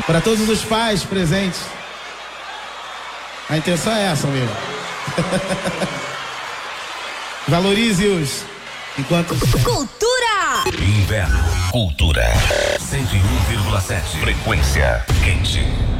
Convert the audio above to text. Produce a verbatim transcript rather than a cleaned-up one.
Para todos os pais presentes. A intenção é essa mesmo. Valorize-os enquanto... Cultura! Inverno. Cultura. cento e um vírgula sete. Frequência quente.